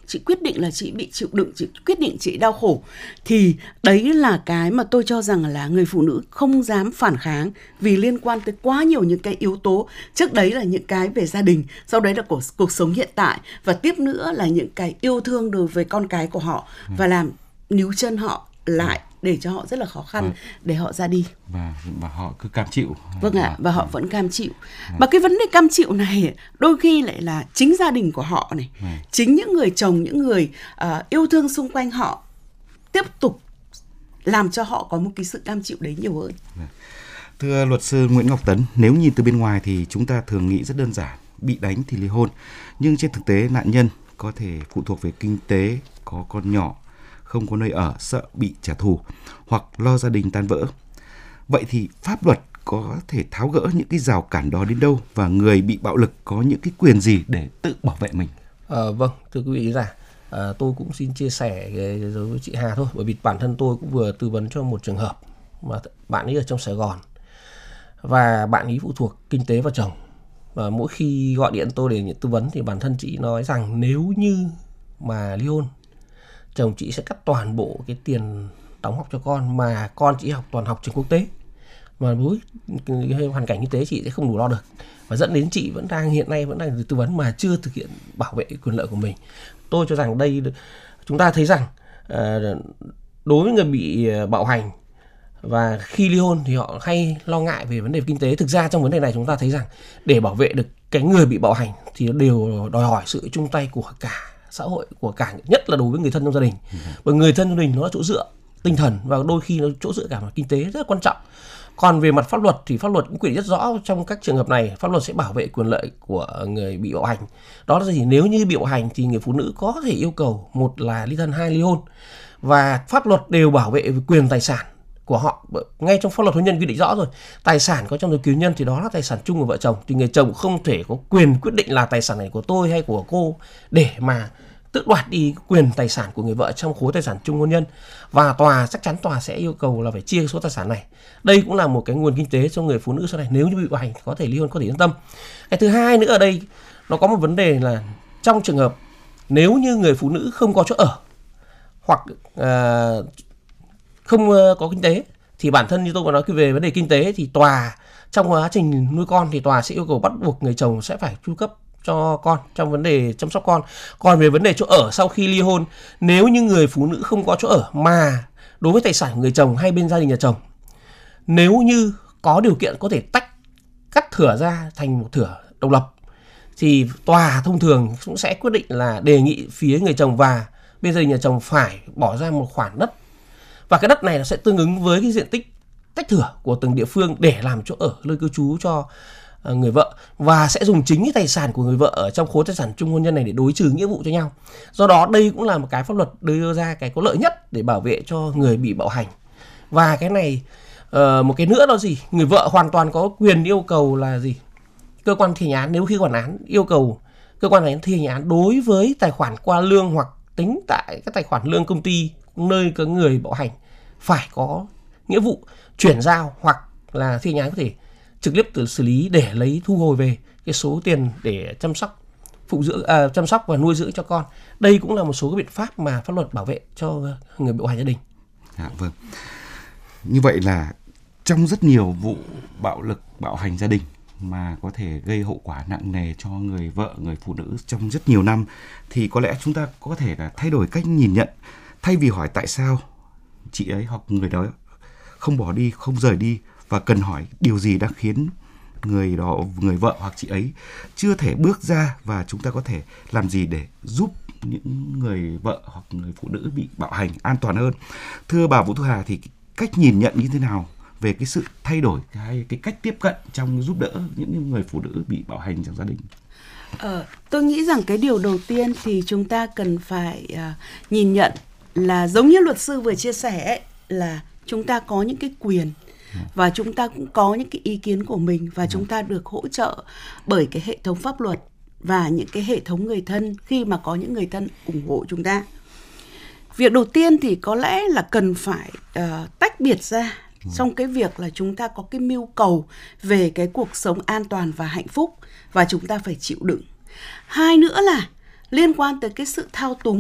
chị quyết định là chị bị chịu đựng, chị quyết định chị đau khổ, thì đấy là cái mà tôi cho rằng là người phụ nữ không dám phản kháng, vì liên quan tới quá nhiều những cái yếu tố. Trước đấy là những cái về gia đình, sau đấy là cuộc sống hiện tại, và tiếp nữa là những cái yêu thương đối với con cái của họ, và làm níu chân họ lại để cho họ rất là khó khăn để họ ra đi. Và họ cứ cam chịu. Vâng ạ, và họ vẫn cam chịu. Mà cái vấn đề cam chịu này đôi khi lại là chính gia đình của họ này, chính những người chồng, những người yêu thương xung quanh họ tiếp tục làm cho họ có một cái sự cam chịu đấy nhiều hơn. Thưa luật sư Nguyễn Ngọc Tấn, nếu nhìn từ bên ngoài thì chúng ta thường nghĩ rất đơn giản, bị đánh thì ly hôn. Nhưng trên thực tế nạn nhân có thể phụ thuộc về kinh tế, có con nhỏ, không có nơi ở, sợ bị trả thù, hoặc lo gia đình tan vỡ. Vậy thì pháp luật có thể tháo gỡ những cái rào cản đó đến đâu, và người bị bạo lực có những cái quyền gì để tự bảo vệ mình? Vâng, thưa quý vị giả, tôi cũng xin chia sẻ đối với chị Hà thôi, bởi vì bản thân tôi cũng vừa tư vấn cho một trường hợp mà bạn ấy ở trong Sài Gòn, và bạn ấy phụ thuộc kinh tế vào chồng. Và mỗi khi gọi điện tôi để tư vấn thì bản thân chị nói rằng nếu như mà ly hôn, chồng chị sẽ cắt toàn bộ cái tiền đóng học cho con, mà con chị toàn học trường quốc tế, mà với hoàn cảnh kinh tế chị sẽ không đủ lo được, và dẫn đến chị hiện nay vẫn đang tư vấn mà chưa thực hiện bảo vệ quyền lợi của mình. Tôi cho rằng đây chúng ta thấy rằng đối với người bị bạo hành và khi ly hôn thì họ hay lo ngại về vấn đề kinh tế. Thực ra trong vấn đề này chúng ta thấy rằng để bảo vệ được cái người bị bạo hành thì đều đòi hỏi sự chung tay của cả xã hội, của cả, nhất là đối với người thân trong gia đình. Bởi người thân trong gia đình nó là chỗ dựa tinh thần, và đôi khi nó chỗ dựa cả mặt kinh tế rất quan trọng. Còn về mặt pháp luật thì pháp luật cũng quy định rất rõ trong các trường hợp này, pháp luật sẽ bảo vệ quyền lợi của người bị bạo hành. Đó là gì? Nếu như bị bạo hành thì người phụ nữ có thể yêu cầu, một là ly thân, hai ly hôn, và pháp luật đều bảo vệ quyền tài sản của họ. Ngay trong pháp luật hôn nhân quy định rõ rồi, tài sản có trong giấy ký hôn nhân thì đó là tài sản chung của vợ chồng, thì người chồng không thể có quyền quyết định là tài sản này của tôi hay của cô để mà tước đoạt đi quyền tài sản của người vợ trong khối tài sản chung hôn nhân, và chắc chắn tòa sẽ yêu cầu là phải chia số tài sản này. Đây cũng là một cái nguồn kinh tế cho người phụ nữ sau này, nếu như bị bạo hành có thể ly hôn, có thể yên tâm. Cái thứ hai nữa ở đây nó có một vấn đề là trong trường hợp nếu như người phụ nữ không có chỗ ở hoặc không có kinh tế, thì bản thân như tôi có nói về vấn đề kinh tế thì tòa trong quá trình nuôi con thì tòa sẽ yêu cầu bắt buộc người chồng sẽ phải chu cấp cho con trong vấn đề chăm sóc con. Còn về vấn đề chỗ ở sau khi ly hôn, nếu như người phụ nữ không có chỗ ở mà đối với tài sản của người chồng hay bên gia đình nhà chồng, nếu như có điều kiện có thể cắt thửa ra thành một thửa độc lập, thì tòa thông thường cũng sẽ quyết định là đề nghị phía người chồng và bên gia đình nhà chồng phải bỏ ra một khoản đất, và cái đất này nó sẽ tương ứng với cái diện tích tách thửa của từng địa phương để làm chỗ ở, nơi cư trú cho người vợ, và sẽ dùng chính cái tài sản của người vợ ở trong khối tài sản chung hôn nhân này để đối trừ nghĩa vụ cho nhau. Do đó đây cũng là một cái pháp luật đưa ra cái có lợi nhất để bảo vệ cho người bị bạo hành. Và cái này một cái nữa đó gì, người vợ hoàn toàn có quyền yêu cầu là gì, cơ quan thi hành án, nếu khi quản án yêu cầu cơ quan thi hành án đối với tài khoản qua lương hoặc tính tại các tài khoản lương công ty nơi có người bạo hành phải có nghĩa vụ chuyển giao, hoặc là thi hành án có thể trực tiếp xử lý để lấy thu hồi về cái số tiền để chăm sóc và nuôi dưỡng cho con. Đây cũng là một số cái biện pháp mà pháp luật bảo vệ cho người bị bạo hành gia đình. Vâng. Như vậy là trong rất nhiều vụ bạo lực, bạo hành gia đình mà có thể gây hậu quả nặng nề cho người vợ, người phụ nữ trong rất nhiều năm, thì có lẽ chúng ta có thể là thay đổi cách nhìn nhận. Thay vì hỏi tại sao chị ấy hoặc người đó không bỏ đi, không rời đi, và cần hỏi điều gì đang khiến người vợ hoặc chị ấy chưa thể bước ra, và chúng ta có thể làm gì để giúp những người vợ hoặc người phụ nữ bị bạo hành an toàn hơn. Thưa bà Vũ Thu Hà, thì cách nhìn nhận như thế nào về cái sự thay đổi, cái cách tiếp cận trong giúp đỡ những người phụ nữ bị bạo hành trong gia đình? Tôi nghĩ rằng cái điều đầu tiên thì chúng ta cần phải nhìn nhận là giống như luật sư vừa chia sẻ ấy, là chúng ta có những cái quyền và chúng ta cũng có những cái ý kiến của mình, và chúng ta được hỗ trợ bởi cái hệ thống pháp luật và những cái hệ thống người thân khi mà có những người thân ủng hộ chúng ta. Việc đầu tiên thì có lẽ là cần phải tách biệt ra trong cái việc là chúng ta có cái mưu cầu về cái cuộc sống an toàn và hạnh phúc, và chúng ta phải chịu đựng. Hai nữa là liên quan tới cái sự thao túng